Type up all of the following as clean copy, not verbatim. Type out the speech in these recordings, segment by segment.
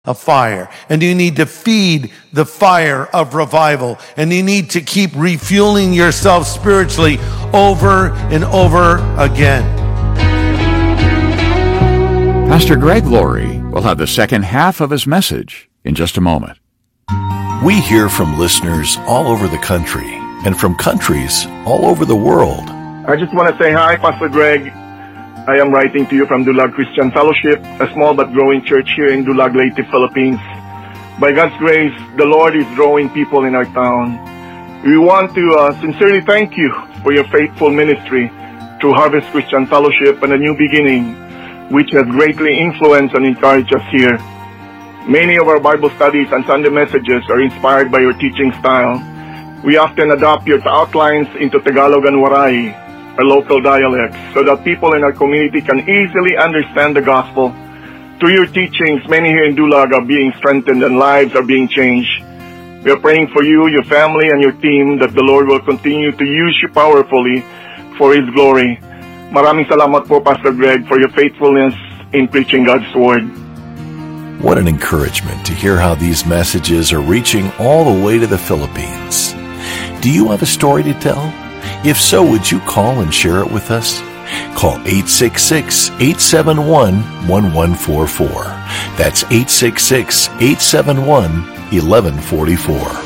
a fire, and you need to feed the fire of revival, and you need to keep refueling yourself spiritually over and over again. Pastor Greg Laurie will have the second half of his message in just a moment. We hear from listeners all over the country and from countries all over the world. I just want to say hi, Pastor Greg. I am writing to you from Dulag Christian Fellowship, a small but growing church here in Dulag, Leyte, Philippines. By God's grace, the Lord is drawing people in our town. We want to sincerely thank you for your faithful ministry through Harvest Christian Fellowship and A New Beginning, which has greatly influenced and encouraged us here. Many of our Bible studies and Sunday messages are inspired by your teaching style. We often adopt your outlines into Tagalog and Waray, our local dialects, so that people in our community can easily understand the gospel. Through your teachings, many here in Dulag are being strengthened and lives are being changed. We are praying for you, your family, and your team that the Lord will continue to use you powerfully for His glory. Maraming salamat po, Pastor Greg, for your faithfulness in preaching God's Word. What an encouragement to hear how these messages are reaching all the way to the Philippines. Do you have a story to tell? If so, would you call and share it with us? Call 866-871-1144. That's 866-871-1144.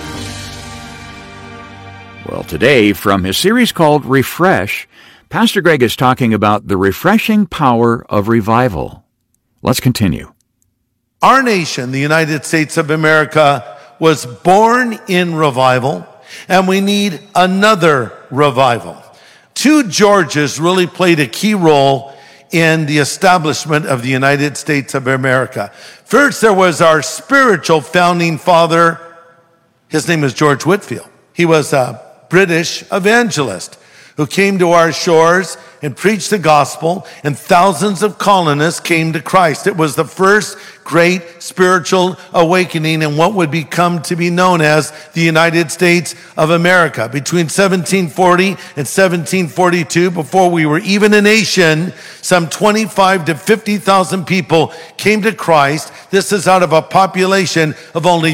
Well, today, from his series called Refresh, Pastor Greg is talking about the refreshing power of revival. Let's continue. Our nation, the United States of America, was born in revival, and we need another revival. Two Georges really played a key role in the establishment of the United States of America. First, there was our spiritual founding father. His name was George Whitefield. He was a British evangelist who came to our shores and preached the gospel, and thousands of colonists came to Christ. It was the first great spiritual awakening in what would become to be known as the United States of America. Between 1740 and 1742, before we were even a nation, some 25 to 50,000 people came to Christ. This is out of a population of only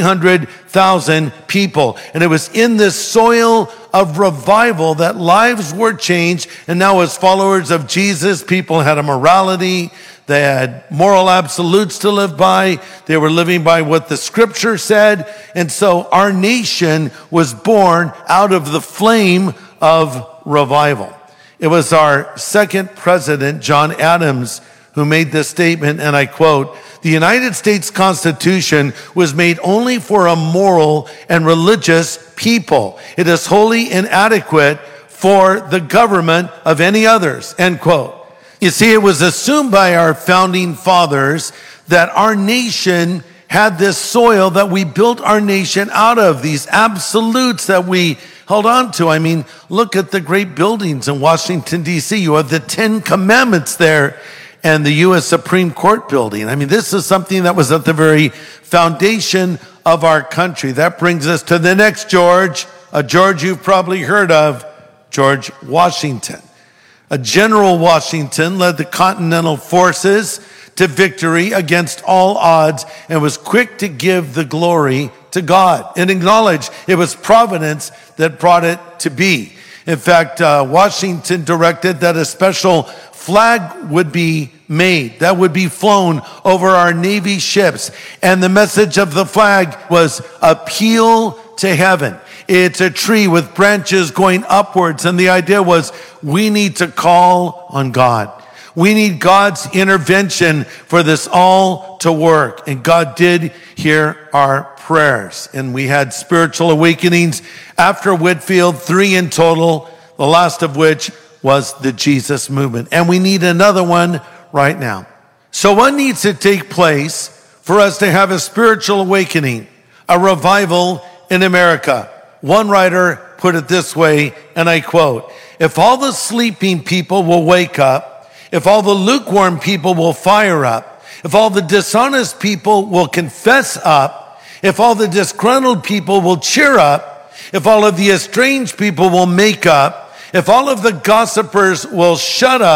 300,000 people. And it was in this soil of revival that lives were changed. And now as followers of Jesus, people had a morality. They had moral absolutes to live by. They were living by what the scripture said. And so our nation was born out of the flame of revival. It was our second president, John Adams, who made this statement, and I quote, "The United States Constitution was made only for a moral and religious people. It is wholly inadequate for the government of any others," end quote. You see, it was assumed by our founding fathers that our nation had this soil that we built our nation out of, these absolutes that we held on to. I mean, look at the great buildings in Washington, D.C. You have the 10 Commandments there and the U.S. Supreme Court building. I mean, this is something that was at the very foundation of our country. That brings us to the next George, a George you've probably heard of, George Washington. A General Washington led the Continental Forces to victory against all odds and was quick to give the glory to God and acknowledge it was providence that brought it to be. In fact, Washington directed that a special flag would be made that would be flown over our Navy ships. And the message of the flag was appeal to heaven. It's a tree with branches going upwards. And the idea was we need to call on God. We need God's intervention for this all to work. And God did hear our prayers. And we had spiritual awakenings after Whitefield, 3 in total, the last of which was the Jesus movement. And we need another one right now. So what needs to take place for us to have a spiritual awakening, a revival in America? One writer put it this way, and I quote, "If all the sleeping people will wake up, if all the lukewarm people will fire up, if all the dishonest people will confess up, if all the disgruntled people will cheer up, if all of the estranged people will make up, if all of the gossipers will shut up,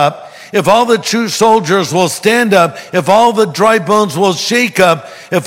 if all the true soldiers will stand up, if all the dry bones will shake up, if